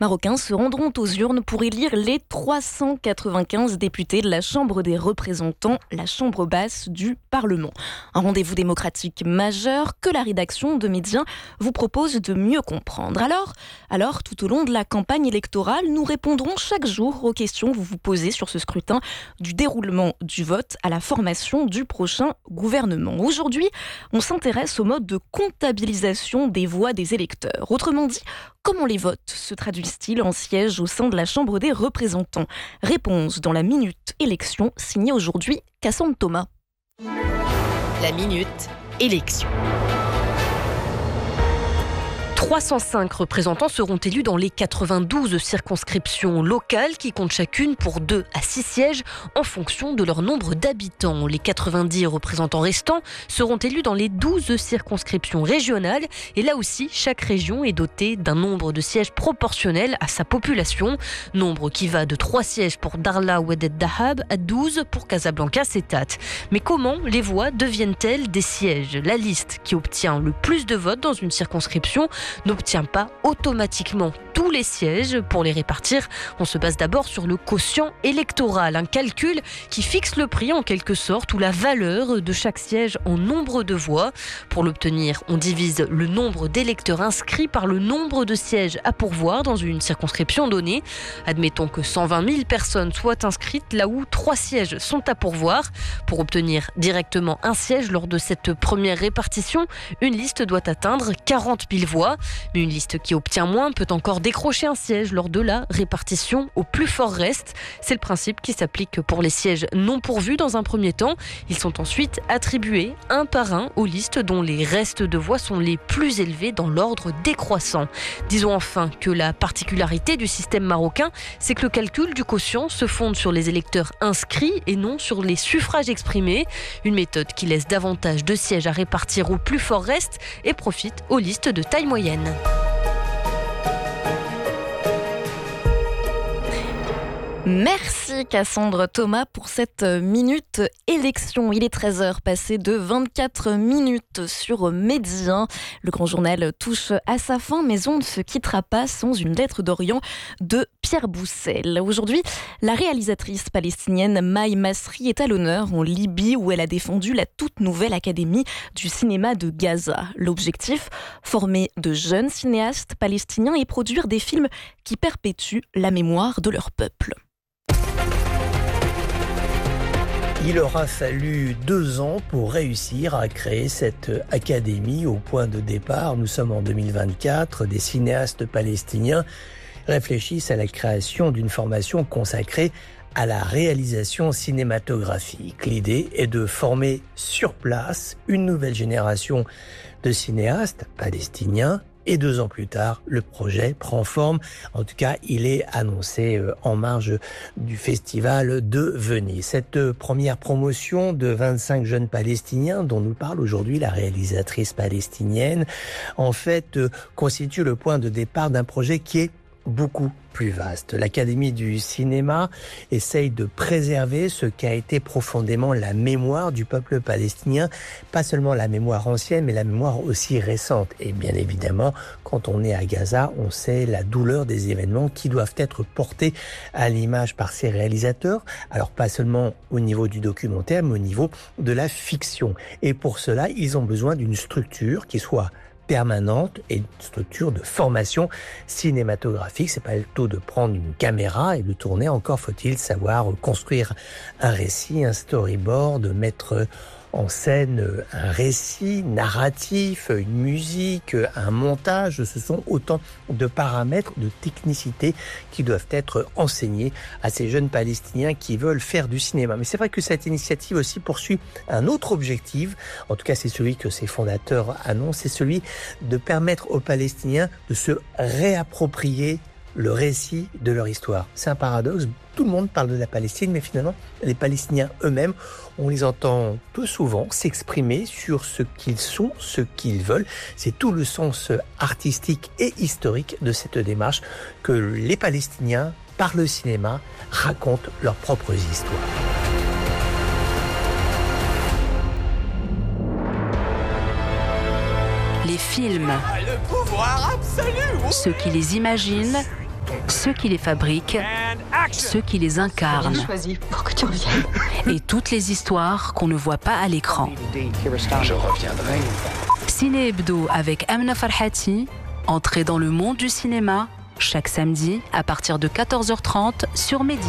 Marocains se rendront aux urnes pour élire les 395 députés de la Chambre des représentants, la chambre basse du Parlement. Un rendez-vous démocratique majeur que la rédaction de Média vous propose de mieux comprendre. Alors, tout au long de la campagne électorale, nous répondrons chaque jour aux questions que vous vous posez sur ce scrutin, du déroulement du vote à la formation du prochain gouvernement. Aujourd'hui, on s'intéresse au mode de comptabilisation des voix des électeurs. Autrement dit, comment les votes se traduisent-ils en sièges au sein de la Chambre des représentants ? Réponse dans la Minute Élection, signée aujourd'hui Cassandre Thomas. La Minute Élection. 305 représentants seront élus dans les 92 circonscriptions locales qui comptent chacune pour 2 à 6 sièges en fonction de leur nombre d'habitants. Les 90 représentants restants seront élus dans les 12 circonscriptions régionales et là aussi, chaque région est dotée d'un nombre de sièges proportionnel à sa population. Nombre qui va de 3 sièges pour Darla Ouedet Dahab à 12 pour Casablanca Setat. Mais comment les voix deviennent-elles des sièges ? La liste qui obtient le plus de votes dans une circonscription n'obtient pas automatiquement tous les sièges. Pour les répartir, on se base d'abord sur le quotient électoral, un calcul qui fixe le prix en quelque sorte ou la valeur de chaque siège en nombre de voix. Pour l'obtenir, on divise le nombre d'électeurs inscrits par le nombre de sièges à pourvoir dans une circonscription donnée. Admettons que 120 000 personnes soient inscrites là où 3 sièges sont à pourvoir. Pour obtenir directement un siège lors de cette première répartition, une liste doit atteindre 40 000 voix. Mais une liste qui obtient moins peut encore décrocher un siège lors de la répartition au plus fort reste. C'est le principe qui s'applique pour les sièges non pourvus dans un premier temps. Ils sont ensuite attribués un par un aux listes dont les restes de voix sont les plus élevés dans l'ordre décroissant. Disons enfin que la particularité du système marocain, c'est que le calcul du quotient se fonde sur les électeurs inscrits et non sur les suffrages exprimés. Une méthode qui laisse davantage de sièges à répartir au plus fort reste et profite aux listes de taille moyenne. Merci Cassandre Thomas pour cette minute élection. Il est 13h passé de 24 minutes sur Média. Le grand journal touche à sa fin, mais on ne se quittera pas sans une lettre d'Orient de Pierre Boussel. Aujourd'hui, la réalisatrice palestinienne Maï Masri est à l'honneur en Libye où elle a défendu la toute nouvelle Académie du cinéma de Gaza. L'objectif, former de jeunes cinéastes palestiniens et produire des films qui perpétuent la mémoire de leur peuple. Il aura fallu 2 ans pour réussir à créer cette académie. Au point de départ, nous sommes en 2024, des cinéastes palestiniens réfléchissent à la création d'une formation consacrée à la réalisation cinématographique. L'idée est de former sur place une nouvelle génération de cinéastes palestiniens. Et 2 ans plus tard, le projet prend forme. En tout cas, il est annoncé en marge du festival de Venise. Cette première promotion de 25 jeunes Palestiniens dont nous parle aujourd'hui la réalisatrice palestinienne, en fait, constitue le point de départ d'un projet qui est beaucoup plus vaste. L'Académie du cinéma essaye de préserver ce qu'a été profondément la mémoire du peuple palestinien, pas seulement la mémoire ancienne, mais la mémoire aussi récente. Et bien évidemment, quand on est à Gaza, on sait la douleur des événements qui doivent être portés à l'image par ces réalisateurs. Alors pas seulement au niveau du documentaire, mais au niveau de la fiction. Et pour cela, ils ont besoin d'une structure qui soit permanente et une structure de formation cinématographique. C'est pas le tout de prendre une caméra et de tourner. Encore faut-il savoir construire un récit, un storyboard, mettre en scène un récit narratif, une musique, un montage. Ce sont autant de paramètres, de technicité qui doivent être enseignés à ces jeunes Palestiniens qui veulent faire du cinéma. Mais c'est vrai que cette initiative aussi poursuit un autre objectif. En tout cas, c'est celui que ses fondateurs annoncent. C'est celui de permettre aux Palestiniens de se réapproprier le récit de leur histoire. C'est un paradoxe. Tout le monde parle de la Palestine, mais finalement, les Palestiniens eux-mêmes, on les entend peu souvent s'exprimer sur ce qu'ils sont, ce qu'ils veulent. C'est tout le sens artistique et historique de cette démarche que les Palestiniens, par le cinéma, racontent leurs propres histoires. Les films, ceux qui les imaginent ceux qui les fabriquent, ceux qui les incarnent. Choisi pour que tu reviennes. Et toutes les histoires qu'on ne voit pas à l'écran. Je reviendrai. Ciné Hebdo avec Amna Farhati, entrée dans le monde du cinéma, chaque samedi à partir de 14h30 sur Mehdi.